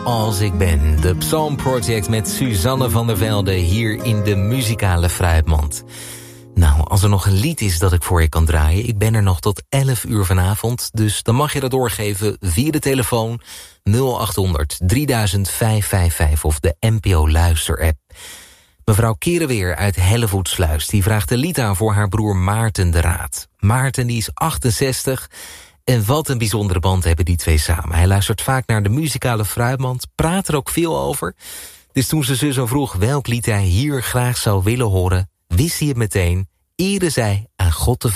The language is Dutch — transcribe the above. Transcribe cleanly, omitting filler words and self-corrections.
Als ik ben. De Psalm Project met Suzanne van der Velde hier in de muzikale fruitmand. Nou, als er nog een lied is dat ik voor je kan draaien, ik ben er nog tot 11 uur vanavond, dus dan mag je dat doorgeven via de telefoon 0800 3555 of de NPO Luister-app. Mevrouw Kerenweer uit Hellevoetsluis, die vraagt een lied aan voor haar broer Maarten de Raad. Maarten die is 68 en wat een bijzondere band hebben die twee samen. Hij luistert vaak naar de muzikale fruitmand, praat er ook veel over. Dus toen zijn zus hem vroeg welk lied hij hier graag zou willen horen, wist hij het meteen. Ere zij aan God de